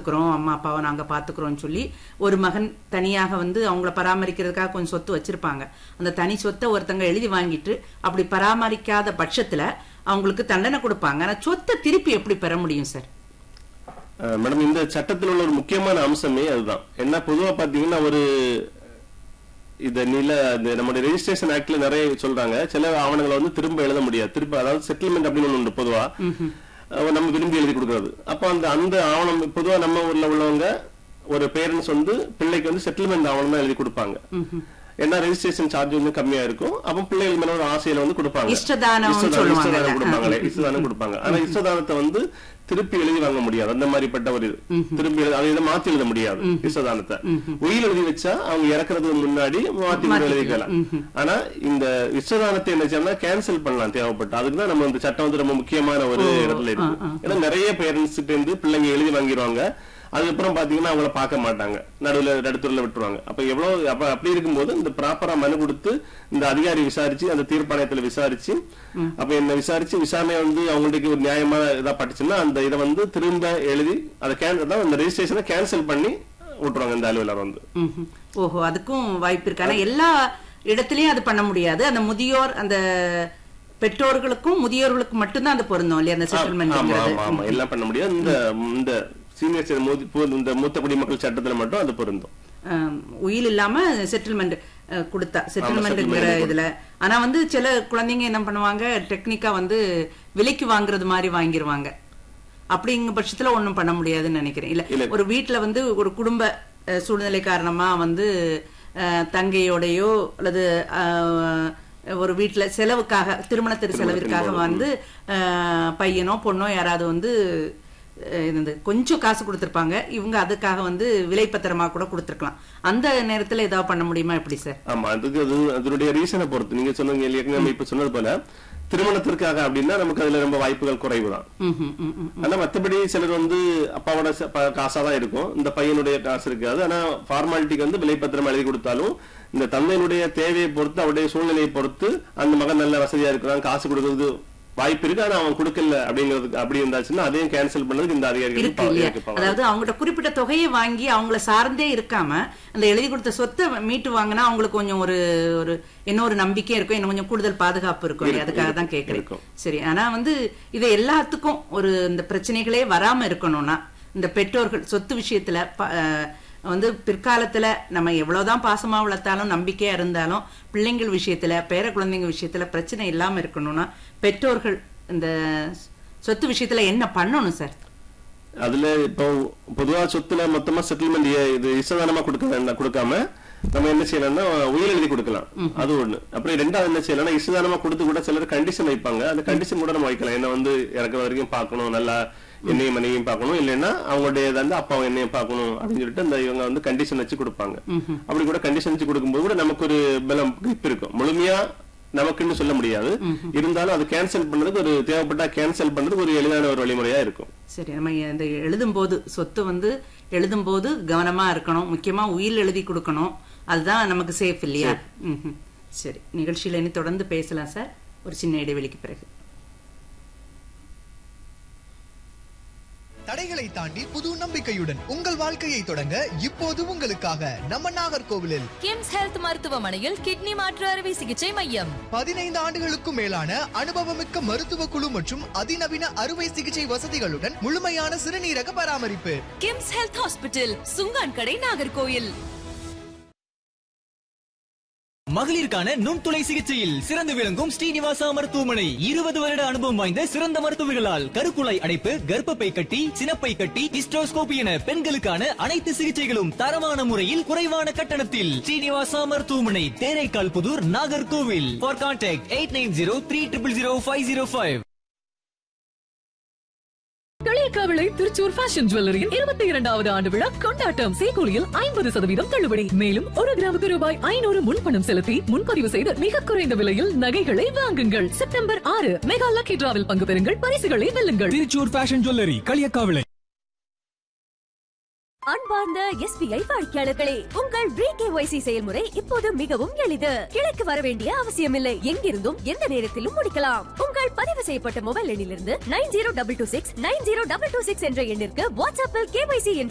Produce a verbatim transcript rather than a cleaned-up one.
பாத்துக்கிறோம், அம்மா அப்பாவை நாங்க பாத்துக்கிறோம்னு சொல்லி ஒரு மகன் தனியாக வந்து அவங்கள பராமரிக்கிறதுக்காக கொஞ்சம் சொத்து வச்சிருப்பாங்க. அந்த தனி சொத்தை ஒருத்தங்க எழுதி வாங்கிட்டு அப்படி பராமரிக்காத பட்சத்துல அவங்களுக்கு தண்டனை கொடுப்பாங்க. ஆனா சொத்தை திருப்பி எப்படி பெற முடியும் சார்? மேடம், இந்த சட்டத்தில் உள்ள ஒரு முக்கியமான அம்சமே அதுதான். என்ன பொதுவா பாத்தீங்கன்னா ஒரு இந்த நில நம்முடைய ரெஜிஸ்ட்ரேஷன் ஆக்ட்ல நிறைய சொல்றாங்க, சில ஆவணங்களை வந்து திரும்ப எழுத முடியாது. திரும்ப அதாவது செட்டில்மெண்ட் அப்படின்னு ஒண்ணு பொதுவா நம்ம விரும்பி எழுதி கொடுக்கறது. அப்ப அந்த அந்த ஆவணம் பொதுவா நம்ம ஊர்ல உள்ளவங்க ஒரு பேரண்ட்ஸ் வந்து பிள்ளைக்கு வந்து செட்டில்மெண்ட் ஆவணம் தான் எழுதி கொடுப்பாங்க. ஏன்னா ரெஜிஸ்ட்ரேஷன் சார்ஜ் வந்து கம்மியா இருக்கும். அப்ப பிள்ளைகள் மேல ஒரு ஆசையில வந்து கொடுப்பாங்க, இஷ்டதானம் கொடுப்பாங்க இஷ்டதானம் கொடுப்பாங்க. ஆனா இஷ்டதானத்தை வந்து திருப்பி எழுதி வாங்க முடியாது. அந்த மாதிரிப்பட்ட ஒரு திருப்பி அதை மாத்தி எழுத முடியாது. இஷ்டதானத்தை உயிர் எழுதி வச்சா அவங்க இறக்குறதுக்கு முன்னாடி மாத்தி எழுதிக்கலாம். ஆனா இந்த இஷ்டதானத்தை என்ன செய்யலாம், கேன்சல் பண்ணலாம் தேவைப்பட்ட. அதுக்குதான் நம்ம இந்த சட்டம் வந்து ரொம்ப முக்கியமான ஒரு இடத்துல இருக்கு. ஏன்னா நிறைய பேரண்ட்ஸ் கிட்ட இருந்து பிள்ளைங்க எழுதி வாங்கிடுவாங்க, அதுக்கப்புறம் பாத்தீங்கன்னா அவங்கள பார்க்க மாட்டாங்க, நடுவுல நடுத்தூர்ல விட்டுருவாங்க. அப்ப எவ்வளவு அப்ப அப்படி இருக்கும்போது இந்த ப்ராப்பரா மனு கொடுத்து இந்த அதிகாரி விசாரிச்சு அந்த தீர்ப்பாணையத்துல விசாரிச்சு அப்ப என்ன விசாரிச்சு விசாரணை வந்து அவங்களுக்கு ஒரு நியாயமான இதா பட்டுச்சுன்னா அந்த இதை வந்து திரும்ப எழுதி அதை கேன்சல் அந்த ரெஜிஸ்ட்ரேஷனை கேன்சல் பண்ணி விட்டுருவாங்க இந்த அலுவலர் வந்து. ஓஹோ, அதுக்கும் வாய்ப்பு இருக்கு. ஆனா எல்லா இடத்துலயும் அது பண்ண முடியாது. அந்த முதியோர் அந்த பெற்றோர்களுக்கும் முதியோர்களுக்கும் மட்டும்தான் அது பொருந்தும் இல்லையா? அந்த செட்டில்மெண்ட் எல்லாம் பண்ண முடியாது. இந்த இந்த சீனியர் இந்த மூத்த குடிமக்கள் சட்டத்துல மட்டும் அது பொருந்தும். உயில் இல்லாம செட்டில்மெண்ட் கொடுத்தா செட்டில்மெண்ட்ங்கிற இதுல. ஆனா வந்து சில குழந்தைங்க என்ன பண்ணுவாங்க, டெக்னிக்கா வந்து விலைக்கு வாங்குறது மாதிரி வாங்கிருவாங்க. அப்படிங்கிற பட்சத்துல ஒண்ணும் பண்ண முடியாதுன்னு நினைக்கிறேன். இல்ல ஒரு வீட்டுல வந்து ஒரு குடும்ப சூழ்நிலை காரணமா வந்து தங்கையோடையோ அல்லது ஒரு வீட்டுல செலவுக்காக திருமணத்திற்கு செலவிற்காக வந்து பையனோ பொண்ணோ யாராவது வந்து கொஞ்சம் காசு கொடுத்திருப்பாங்க, இவங்க அதுக்காக வந்து விலை பத்திரமா கூட கொடுத்திருக்கலாம். அந்த நேரத்துல ஏதாவது பண்ண முடியுமா எப்படி சார்? ஆமா, அதுக்கு அதனுடைய ரீசனை பொறுத்து நீங்க சொன்னீங்க இல்லையா, இப்ப சொன்னது போல திருமணத்திற்காக அப்படின்னா நமக்கு அதுல ரொம்ப வாய்ப்புகள் குறைவுதான். ஆனா மத்தபடி சிலர் வந்து அப்பாவோட காசாதான் இருக்கும், இந்த பையனுடைய காசு இருக்காது. ஆனா ஃபார்மாலிட்டிக்கு வந்து விலை பத்திரம் எழுதி கொடுத்தாலும் இந்த தந்தையினுடைய தேவையை பொறுத்து அவருடைய சூழ்நிலையை பொறுத்து அந்த மகன் நல்ல வசதியா இருக்கிறான் காசு கொடுக்கறது வாய்ப்பு இருக்கு. ஆனா அவன் கொடுக்கல அப்படிங்கிறது அப்படி இருந்தாச்சுன்னா அதையும் கேன்சல் பண்ணதுக்கு இந்த அதிகாரிகள். அதாவது அவங்கள்ட்ட குறிப்பிட்ட தொகையை வாங்கி அவங்கள சார்ந்தே இருக்காம அந்த எழுதி கொடுத்த சொத்தை மீட்டு வாங்கினா அவங்களுக்கு கொஞ்சம் ஒரு ஒரு இன்னொரு நம்பிக்கை இருக்கும், இன்னும் கொஞ்சம் கூடுதல் பாதுகாப்பு இருக்கும். அதுக்காக தான் கேட்கிறேன். சரி, ஆனா வந்து இதை எல்லாத்துக்கும் ஒரு இந்த பிரச்சனைகளே வராம இருக்கணும்னா இந்த பெற்றோர்கள் சொத்து விஷயத்துல வந்து பிற்காலத்துல நம்ம எவ்வளவுதான் பாசமா வளர்த்தாலும் நம்பிக்கையா இருந்தாலும் பிள்ளைங்கள் விஷயத்துல பேர குழந்தைங்க விஷயத்துல பிரச்சனை இல்லாம இருக்கணும்னா பெற்றோர்கள் இந்த சொத்து விஷயத்துல என்ன பண்ணணும் சார்? அதுல இப்போ பொதுவா சொத்துல மொத்தமா செட்டில்மெண்ட் இது இஷ்டதானமா கொடுக்க கொடுக்காம நம்ம என்ன செய்யலாம்னா உயிர் எழுதி கொடுக்கலாம், அது ஒண்ணு. அப்புறம் ரெண்டாவது என்ன செய்யலாம், இஷ்டதானமா கொடுத்து கூட சிலர் கண்டிஷன் வைப்பாங்க, அந்த கண்டிஷன் கூட நம்ம வைக்கலாம். என்ன வந்து இறக்குற வரைக்கும் பார்க்கணும், நல்லா என்னையும் மனைவியும் பார்க்கணும், இல்லைன்னா அவங்களுடைய வந்து அப்பாவும் என்னையும் பார்க்கணும் அப்படின்னு சொல்லிட்டு அந்த இவங்க வந்து கண்டிஷன் வச்சு கொடுப்பாங்க. அப்படி கூட கண்டிஷன் வச்சு கொடுக்கும்போது கூட நமக்கு ஒரு பலம் கிரிப் இருக்கும். முழுமையா நமக்குன்னு சொல்ல முடியாது, இருந்தாலும் அது கேன்சல் பண்றதுக்கு ஒரு தேவைப்பட்டா கேன்சல் பண்றதுக்கு ஒரு எளிதான ஒரு வழிமுறையா இருக்கும். சரி, நம்ம இந்த எழுதும் போது சொத்து வந்து எழுதும் போது கவனமா இருக்கணும், முக்கியமா உயில் எழுதி கொடுக்கணும், அதுதான் நமக்கு சேஃப் இல்லையா? சரி, நிகழ்ச்சியில இனி தொடர்ந்து பேசலாம் சார், ஒரு சின்ன இடைவெளிக்கு பிறகு. தடைகளை தாண்டி புது நம்பிக்கையுடன் உங்கள் வாழ்க்கையை தொடங்க இப்போது உங்களுக்காக நம்ம நாகர்கோவிலில் கிம்ஸ் ஹெல்த் மருத்துவமனையில் கிட்னி மாற்று அறுவை சிகிச்சை மையம். பதினைந்து ஆண்டுகளுக்கும் மேலான அனுபவமிக்க மருத்துவ குழு மற்றும் அதிநவீன அறுவை சிகிச்சை வசதிகளுடன் முழுமையான சிறுநீரக பராமரிப்பு. கிம்ஸ் ஹெல்த் ஹாஸ்பிட்டல், சுங்கான் கடை, நாகர்கோவில். மகளிருக்கான நுண்துளை சிகிச்சையில் சிறந்து விளங்கும் ஸ்ரீனிவாசா மருத்துவமனை இருபது வருட அனுபவம் வாய்ந்த சிறந்த மருத்துவர்களால் கருக்குழாய் அடைப்பு, கர்ப்பப்பை கட்டி, சினப்பை கட்டி, ஹிஸ்டோஸ்கோபி என பெண்களுக்கான அனைத்து சிகிச்சைகளும் தரமான முறையில் குறைவான கட்டணத்தில். ஸ்ரீனிவாசா மருத்துவமனை, Theraikkal Pudur, Nagercoil. For contact eight nine zero three triple zero five zero five. Kaliyakkavilai Thrissur fashion ஜுவல்லரியின் இருபத்தி இரண்டாவது ஆண்டு விழா கொண்டாட்டம். சேகூலியில் ஐம்பது சதவீதம் தள்ளுபடி. மேலும் ஒரு கிராமுக்கு ரூபாய் ஐநூறு முன்பணம் செலுத்தி முன்பதிவு செய்து மிக குறைந்த விலையில் நகைகளை வாங்குங்கள். செப்டம்பர் ஆறு மெகா லக்கி டிராவில் பங்கு பெறுங்கள், பரிசுகளை வெல்லுங்கள். Thrissur fashion jewellery, Kaliyakkavilai. அன்பார்ந்த எஸ்பிஐ வாடிக்கையாளர்களே, உங்கள் பிகேஒய்சி செயல்முறை இப்போது மிகவும் எளிது. கிளைக்கு வர வேண்டிய அவசியமில்லை, எங்கிருந்தும் எந்த நேரத்திலும் முடிக்கலாம். உங்கள் பதிவு செய்யப்பட்ட மொபைல் எண்ணிலிருந்து nine zero double two six nine zero double two six என்ற எண்ணிற்கு வாட்ஸ்அப்பில் கேஒய்சி